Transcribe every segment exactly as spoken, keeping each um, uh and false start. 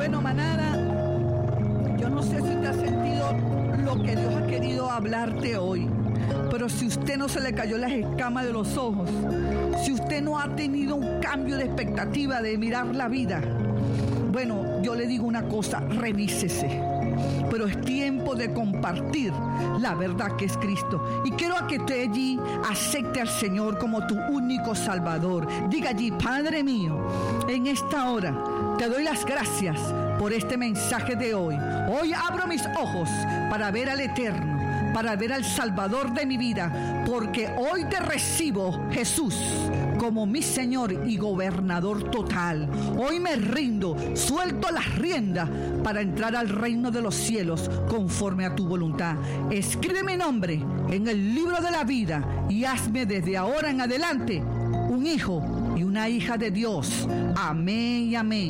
Bueno, manada, yo no sé si te has sentido lo que Dios ha querido hablarte hoy, pero si usted no se le cayó las escamas de los ojos, si usted no ha tenido un cambio de expectativa de mirar la vida, bueno, yo le digo una cosa, revísese. Pero es tiempo de compartir la verdad que es Cristo. Y quiero a que usted allí acepte al Señor como tu único Salvador. Diga allí, Padre mío, en esta hora te doy las gracias por este mensaje de hoy. Hoy abro mis ojos para ver al Eterno, para ver al Salvador de mi vida, porque hoy te recibo, Jesús, como mi Señor y gobernador total. Hoy me rindo, suelto las riendas para entrar al reino de los cielos conforme a tu voluntad. Escribe mi nombre en el libro de la vida y hazme desde ahora en adelante un hijo y una hija de Dios. Amén y amén.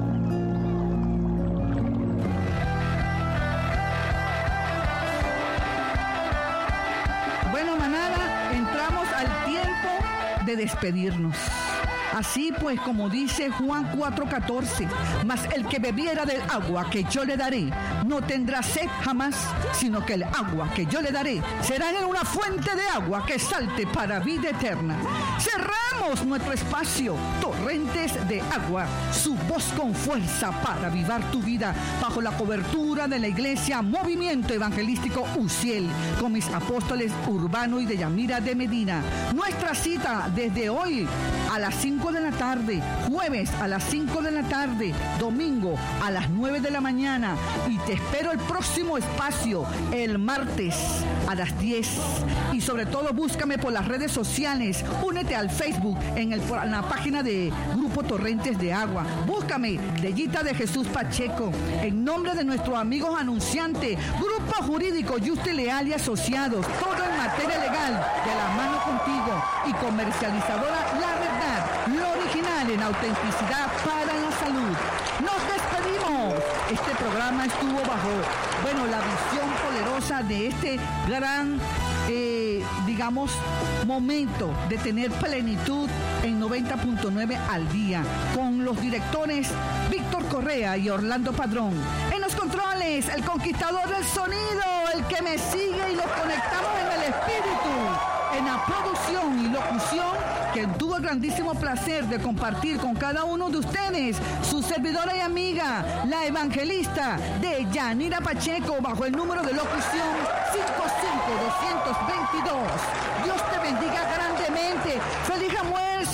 Bueno, manada, entramos al tiempo de despedirnos. Así pues, como dice Juan cuatro catorce, mas el que bebiera del agua que yo le daré no tendrá sed jamás, sino que el agua que yo le daré será en él una fuente de agua que salte para vida eterna. Cerramos nuestro espacio, Torrentes de Agua, su voz con fuerza para avivar tu vida, bajo la cobertura de la iglesia Movimiento Evangelístico Uziel, con mis apóstoles Urbano y Deyamira de Medina. Nuestra cita desde hoy a las cinco de la tarde, jueves a las cinco de la tarde, domingo a las nueve de la mañana, y te espero el próximo espacio el martes a las diez. Y sobre todo búscame por las redes sociales, únete al Facebook en, el, en la página de Grupo Torrentes de Agua, búscame Deyita de Jesús Pacheco, en nombre de nuestros amigos anunciantes, Grupo Jurídico Yuste Leal y Asociados, todo en materia legal, de la mano contigo, y comercializadora La Verdad, lo original en autenticidad para la salud. Nos despedimos. Este programa estuvo bajo, bueno, la visión poderosa de este gran, eh, digamos, momento de tener plenitud en noventa punto nueve al día, con los directores Víctor Correa y Orlando Padrón. En los controles, el conquistador del sonido, el que me sigue y los conectamos en el espíritu. En la producción y locución, que tuvo el grandísimo placer de compartir con cada uno de ustedes, su servidora y amiga, la evangelista Deyanira Pacheco, bajo el número de locución cinco cinco dos dos dos. Dios te bendiga.